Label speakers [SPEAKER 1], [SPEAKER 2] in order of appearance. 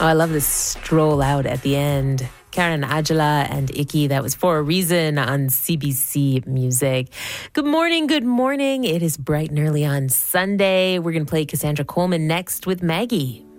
[SPEAKER 1] Oh, I love this stroll out at the end. Karen Ajala and Icky, that was For a Reason on CBC Music. Good morning, good morning. It is bright and early on Sunday. We're going to play Cassandra Coleman next with Maggie.